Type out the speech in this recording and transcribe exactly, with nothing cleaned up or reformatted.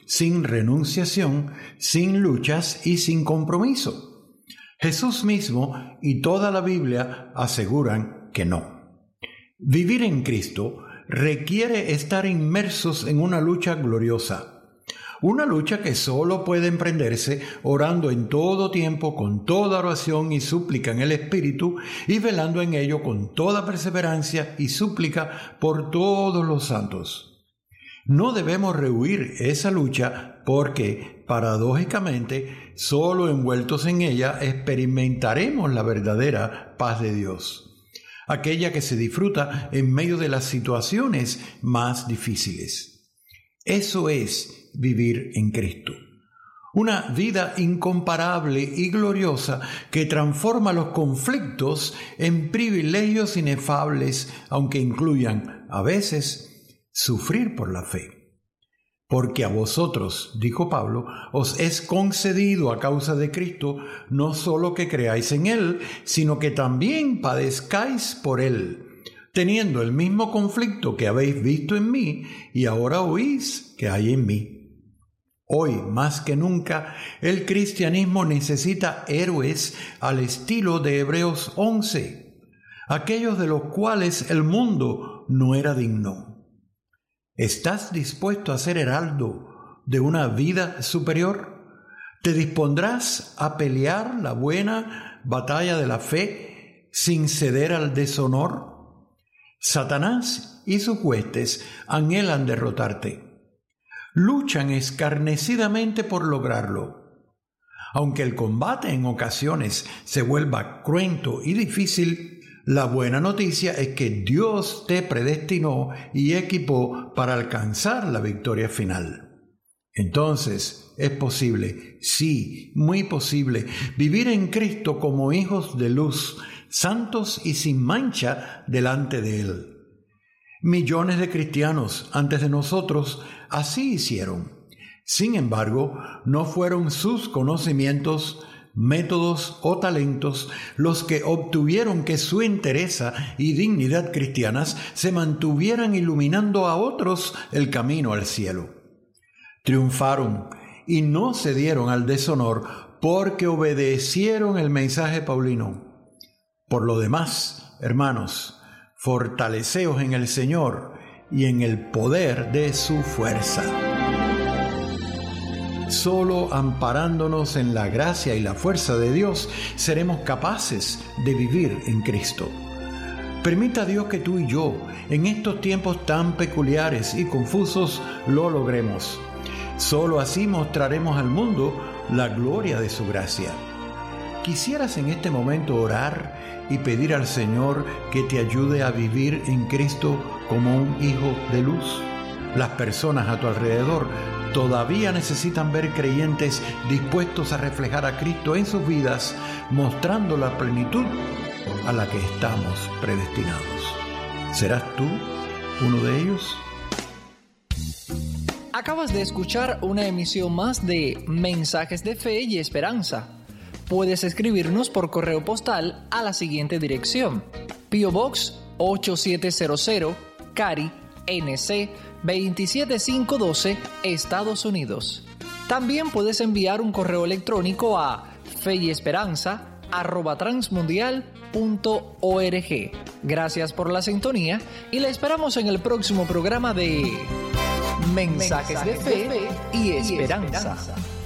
sin renunciación, sin luchas y sin compromiso. Jesús mismo y toda la Biblia aseguran que no. Vivir en Cristo requiere estar inmersos en una lucha gloriosa. Una lucha que solo puede emprenderse orando en todo tiempo con toda oración y súplica en el Espíritu y velando en ello con toda perseverancia y súplica por todos los santos. No debemos rehuir esa lucha porque, paradójicamente, solo envueltos en ella experimentaremos la verdadera paz de Dios, aquella que se disfruta en medio de las situaciones más difíciles. Eso es vivir en Cristo. Una vida incomparable y gloriosa que transforma los conflictos en privilegios inefables, aunque incluyan, a veces, sufrir por la fe. Porque a vosotros, dijo Pablo, os es concedido a causa de Cristo, no solo que creáis en Él, sino que también padezcáis por Él, teniendo el mismo conflicto que habéis visto en mí y ahora oís que hay en mí. Hoy, más que nunca, el cristianismo necesita héroes al estilo de Hebreos once, aquellos de los cuales el mundo no era digno. ¿Estás dispuesto a ser heraldo de una vida superior? ¿Te dispondrás a pelear la buena batalla de la fe sin ceder al deshonor? Satanás y sus huestes anhelan derrotarte. Luchan escarnecidamente por lograrlo. Aunque el combate en ocasiones se vuelva cruento y difícil, la buena noticia es que Dios te predestinó y equipó para alcanzar la victoria final. Entonces, es posible, sí, muy posible, vivir en Cristo como hijos de luz, santos y sin mancha delante de Él. Millones de cristianos antes de nosotros así hicieron. Sin embargo, no fueron sus conocimientos, métodos o talentos los que obtuvieron que su entereza y dignidad cristianas se mantuvieran iluminando a otros el camino al cielo. Triunfaron y no cedieron al deshonor porque obedecieron el mensaje paulino. Por lo demás, hermanos, fortaleceos en el Señor y en el poder de su fuerza. Solo amparándonos en la gracia y la fuerza de Dios seremos capaces de vivir en Cristo. Permita a Dios que tú y yo, en estos tiempos tan peculiares y confusos, lo logremos. Solo así mostraremos al mundo la gloria de su gracia. ¿Quisieras en este momento orar y pedir al Señor que te ayude a vivir en Cristo como un hijo de luz? Las personas a tu alrededor todavía necesitan ver creyentes dispuestos a reflejar a Cristo en sus vidas, mostrando la plenitud a la que estamos predestinados. ¿Serás tú uno de ellos? Acabas de escuchar una emisión más de Mensajes de Fe y Esperanza. Puedes escribirnos por correo postal a la siguiente dirección: P O Box ocho siete cero cero, Cary, N C veintisiete mil quinientos doce, Estados Unidos. También puedes enviar un correo electrónico a feyesperanza arroba transmundial punto org. Gracias por la sintonía y la esperamos en el próximo programa de Mensajes, Mensajes de Fe y Esperanza. Y esperanza.